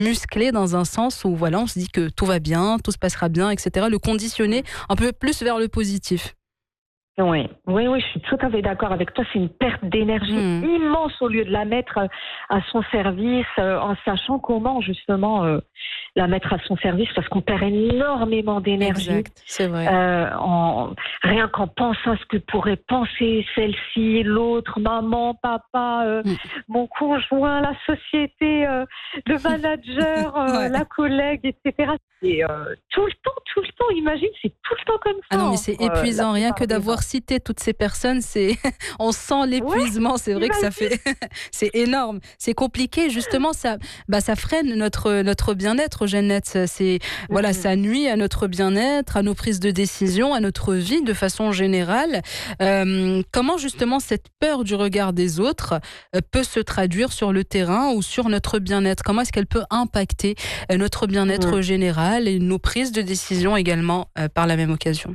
muscler dans un sens où voilà, on se dit que tout va bien, tout se passera bien, etc. Le conditionner un peu plus vers le positif. Oui, oui, oui, je suis tout à fait d'accord avec toi. C'est une perte d'énergie immense au lieu de la mettre à son service, en sachant comment justement la mettre à son service, parce qu'on perd énormément d'énergie. Exact, c'est vrai. Rien qu'en pensant à ce que pourrait penser celle-ci, l'autre, maman, papa, mon conjoint, la société, le manager, Ouais. la collègue, etc. Et tout le temps, imagine, c'est tout le temps comme ça. Ah non, mais c'est épuisant. Rien que d'avoir cité toutes ces personnes, on sent l'épuisement. C'est vrai que ça fait, c'est énorme. C'est compliqué. Justement, ça freine notre bien-être, Jeannette. Voilà, ça nuit à notre bien-être, à nos prises de décision, à notre vie de façon générale. Comment justement cette peur du regard des autres peut se traduire sur le terrain ou sur notre bien-être? Comment est-ce qu'elle peut impacter notre bien-être général et nos prises de décision également par la même occasion?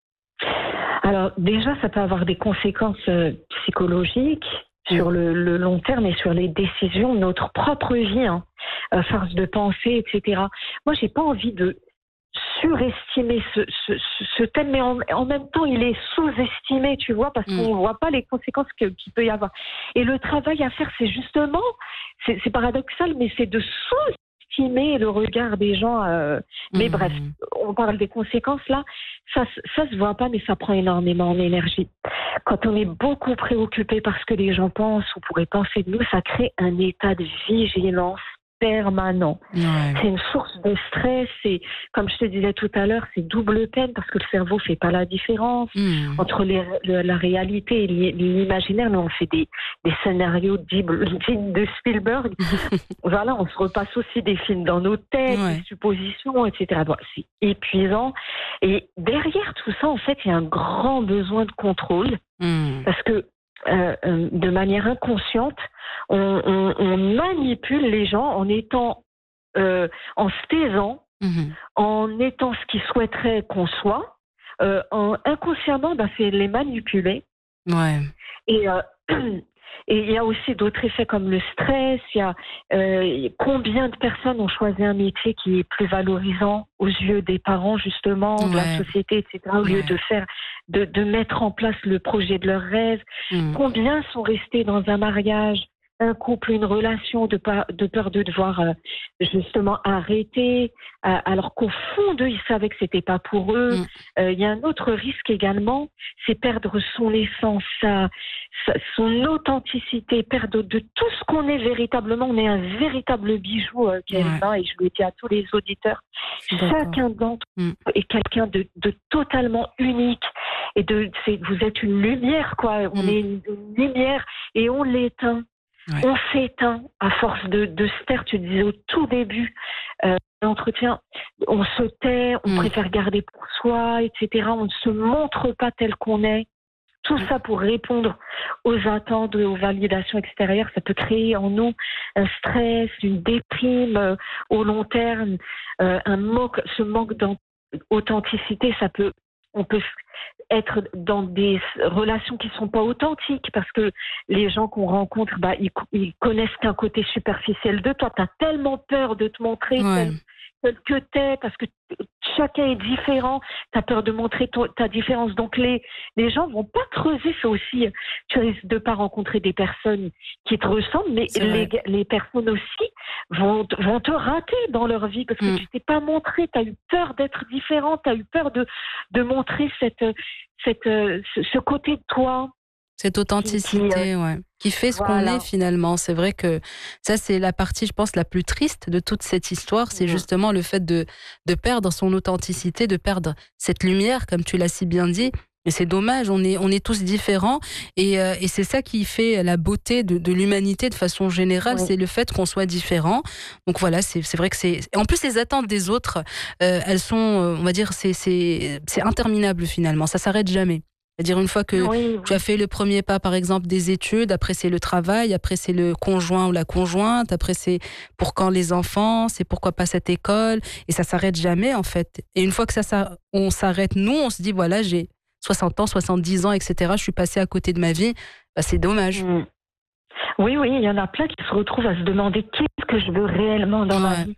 Alors déjà, ça peut avoir des conséquences psychologiques sur le long terme et sur les décisions de notre propre vie, force de penser, etc. Moi, j'ai pas envie de surestimer ce thème, mais en même temps, il est sous-estimé, tu vois, parce qu'on voit pas les conséquences qu'il peut y avoir. Et le travail à faire, c'est justement, c'est paradoxal, mais c'est de sous-estimer le regard des gens. Mais bref, on parle des conséquences là. Ça se voit pas, mais ça prend énormément d'énergie. Quand on est beaucoup préoccupé par ce que les gens pensent ou pourraient penser de nous, ça crée un état de vigilance permanent. Ouais. C'est une source de stress. C'est, comme je te disais tout à l'heure, c'est double peine parce que le cerveau fait pas la différence entre la réalité et l'imaginaire. Nous, on fait des scénarios dignes de Spielberg. Voilà, on se repasse aussi des films dans nos têtes, des suppositions, etc. Bon, c'est épuisant. Et derrière tout ça, en fait, il y a un grand besoin de contrôle parce que de manière inconsciente, on manipule les gens en étant, en se taisant, en étant ce qu'ils souhaiteraient qu'on soit. Inconsciemment, c'est les manipuler. Ouais. Et il y a aussi d'autres effets comme le stress. Il y a combien de personnes ont choisi un métier qui est plus valorisant aux yeux des parents, justement, de la société, etc., au lieu de mettre en place le projet de leur rêve. Combien sont restés dans un mariage, un couple, une relation de peur de devoir justement arrêter, alors qu'au fond d'eux, ils savaient que c'était pas pour eux. Il y a un autre risque également, c'est perdre son essence, son authenticité, perdre de tout ce qu'on est véritablement. On est un véritable bijou, Kelvin, et je le dis à tous les auditeurs. Chacun d'entre vous est quelqu'un de totalement unique. Et vous êtes une lumière, quoi. On est une lumière et on l'éteint. Ouais. On s'éteint à force de se taire. Tu disais au tout début l'entretien, on se tait, on préfère garder pour soi, etc. On ne se montre pas tel qu'on est. Tout ça pour répondre aux attentes, aux validations extérieures. Ça peut créer en nous un stress, une déprime au long terme, ce manque d'authenticité. On peut être dans des relations qui sont pas authentiques parce que les gens qu'on rencontre, ils connaissent qu'un côté superficiel de toi. Tu as tellement peur de te montrer tel que t'es parce que chacun est différent. Tu as peur de montrer ta différence. Donc les gens vont pas creuser. Ça aussi, tu risques de pas rencontrer des personnes qui te ressemblent, mais les personnes aussi vont te rater dans leur vie parce que tu t'es pas montré. Tu as eu peur d'être différent. Tu as eu peur de montrer ce côté de toi. Cette authenticité, qui fait ce qu'on est finalement. C'est vrai que ça, c'est la partie, je pense, la plus triste de toute cette histoire. C'est justement le fait de perdre son authenticité, de perdre cette lumière, comme tu l'as si bien dit. Et c'est dommage, on est tous différents. Et c'est ça qui fait la beauté de l'humanité de façon générale, c'est le fait qu'on soit différent. Donc voilà, c'est vrai que c'est... En plus, les attentes des autres, elles sont, on va dire, c'est interminable finalement. Ça s'arrête jamais. C'est-à-dire une fois que tu as fait le premier pas, par exemple, des études, après c'est le travail, après c'est le conjoint ou la conjointe, après c'est pour quand les enfants, c'est pourquoi pas cette école, et ça s'arrête jamais en fait. Et une fois que on s'arrête, nous, on se dit voilà, j'ai 60 ans, 70 ans, etc., je suis passée à côté de ma vie, c'est dommage. Oui, il y en a plein qui se retrouvent à se demander qu'est-ce que je veux réellement dans ma vie.